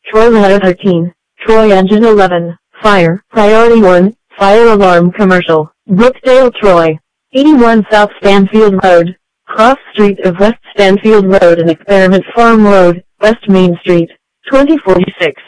Troy Ladder 13, Troy Engine 11, Fire, Priority 1, Fire Alarm Commercial, Brookdale Troy, 81 South Stanfield Road, Cross Street of West Stanfield Road and Experiment Farm Road, West Main Street, 2046.